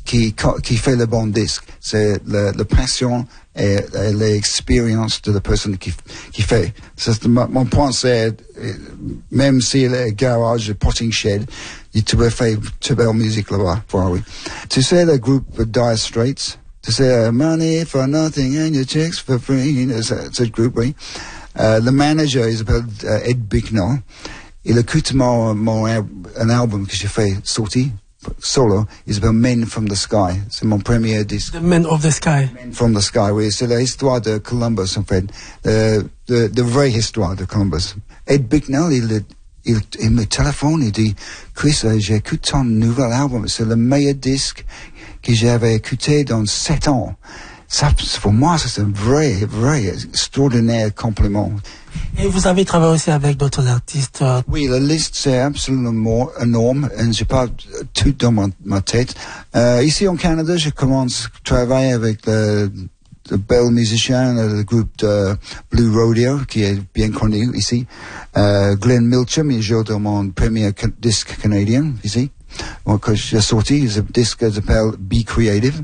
qui fait le bon disque. C'est la passion et l'expérience de la personne qui fait. Mon point, c'est, même si le garage, le potting shed, tu peux faire très belle musique là-bas. Oui. Tu sais le groupe Dire Straits? Tu sais, money for nothing and your chicks for free. C'est le groupe, oui. Le manager, il s'appelle Ed Bicknell. Il écoute un album que j'ai fait sorti solo. Il s'appelle Men from the Sky. C'est mon premier disque. The Men of the Sky. Men from the Sky, oui. C'est l'histoire de Columbus, en fait. De vraie histoire de Columbus. Ed Bicknell, il me téléphone, il dit, Chris, j'écoute ton nouvel album. C'est le meilleur disque que j'avais écouté dans 7 ans. Ça, pour moi, c'est un vrai, extraordinaire compliment. Et vous avez travaillé aussi avec d'autres artistes? Oui, la liste, c'est absolument énorme, et j'ai pas tout dans ma tête. Ici, en Canada, je commence à travailler avec le bel musicien, le groupe de Blue Rodeo, qui est bien connu ici. Glenn Milcham, il joue dans mon premier disque canadien, ici. Que j'ai sorti, ce disque s'appelle Be Creative.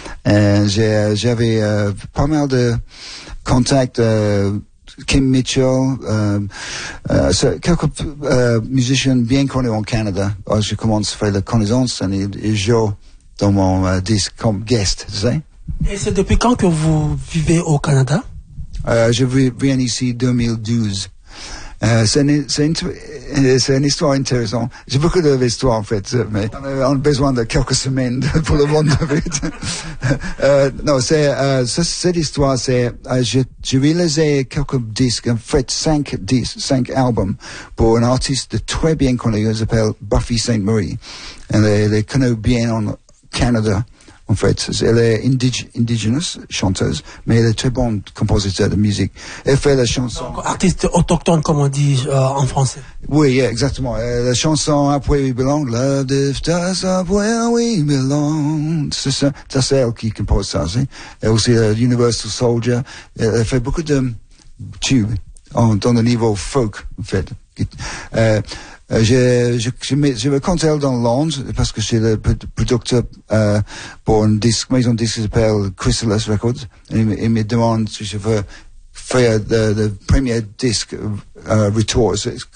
J'avais pas mal de contacts, Kim Mitchell, quelques musiciens bien connus en Canada. Je commence à faire la connaissance et ils jouent dans mon disque comme guest, tu sais. Et c'est depuis quand que vous vivez au Canada? Je viens ici 2012. C'est une histoire intéressante. J'ai beaucoup d'histoires, en fait, mais on a besoin de quelques semaines pour le monde de vite. Non, cette histoire, j'ai réalisé quelques disques, en fait, 5 albums pour un artiste très bien connu, elle s'appelle Buffy Sainte-Marie. Elle est connue bien en Canada. En fait, elle est indigenous, chanteuse, mais elle est très bonne compositeur de musique. Elle fait la chanson. Donc, artiste autochtone, comme on dit en français. Oui, exactement. La chanson Up Where We Belong, Love Lift Us Up Where We Belong. C'est ça, c'est elle qui compose ça. Et aussi Universal Soldier. Elle fait beaucoup de tubes dans le niveau folk, en fait. Je me compte elle dans Londres parce que c'est le producteur pour une maison de disque qui s'appelle Chrysalis Records. Il me demande si je veux faire le premier disque retour,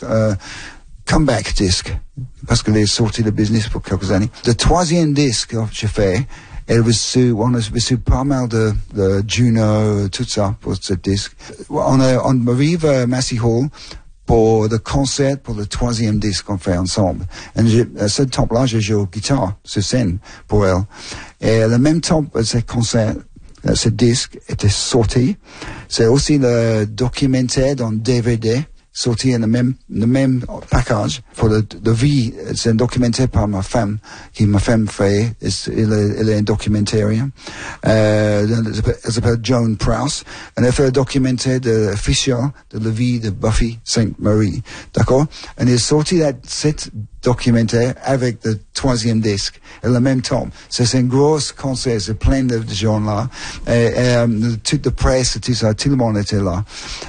comeback disque, parce qu'il est sorti de business pour quelques années. Le troisième disque que j'ai fait, on a reçu pas mal de Juno, tout ça pour ce disque. On arrive à Massey Hall pour le concert, pour le troisième disque qu'on fait ensemble. Et à ce temps-là, je joue guitare sur scène pour elle. Et le même temps, ce concert, ce disque était sorti. C'est aussi le documentaire dans DVD, sorti dans le même package pour le vie. C'est un documentaire par ma femme fait. Elle est un documentarienne. Elle s'appelle Joan Prowse. Elle a fait un documentaire officiel de la vie de Buffy Sainte-Marie. D'accord? Elle est sorti cet documentaire avec le troisième disque. Et le même temps. C'est un gros concert. C'est plein de gens là. Toute la presse et tout ça. Tout le monde était là.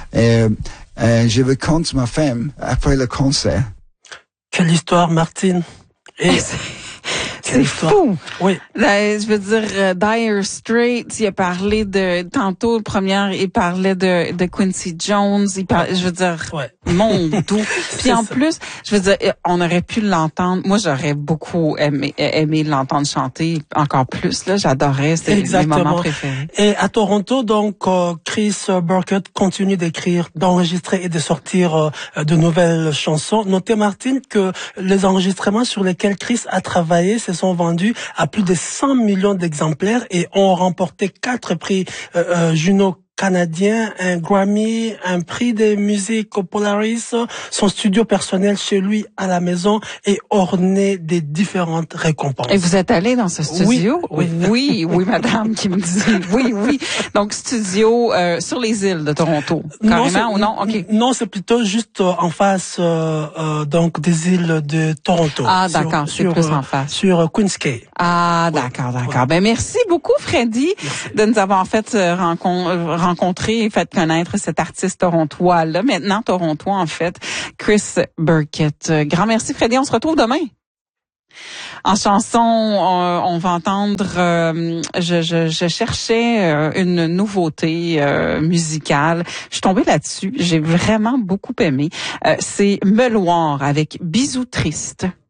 Je raconte ma femme après le concert. Quelle histoire, Martine. C'est fou. Oui. Là, je veux dire, Dire Straits, il a parlé tantôt, première, il parlait de Quincy Jones, je veux dire, ouais. Mon doux. Puis en plus, je veux dire, on aurait pu l'entendre. Moi, j'aurais beaucoup aimé l'entendre chanter encore plus, là. J'adorais, c'était mes moments préférés. Et à Toronto, donc, Chris Burkett continue d'écrire, d'enregistrer et de sortir de nouvelles chansons. Notez, Martine, que les enregistrements sur lesquels Chris a travaillé se sont vendus à plus de 100 millions d'exemplaires et ont remporté 4 prix Juno canadien, un Grammy, un prix de musique au Polaris. Son studio personnel chez lui à la maison est orné des différentes récompenses. Et vous êtes allé dans ce studio? Oui. Oui, madame qui me dit oui. Donc, studio sur les îles de Toronto, carrément, ou non? Okay. Non, c'est plutôt juste en face donc des îles de Toronto. Ah, d'accord, c'est plus en face. Sur Queen's Quay. Ah, d'accord. Ouais. Ben, merci beaucoup, Freddy, de nous avoir fait rencontrer et fait connaître cet artiste torontois-là, maintenant torontois en fait, Chris Burkett. Grand merci, Freddy. On se retrouve demain. En chanson, on va entendre. Je cherchais une nouveauté musicale. Je suis tombée là-dessus. J'ai vraiment beaucoup aimé. C'est Meuloir avec Bisous triste.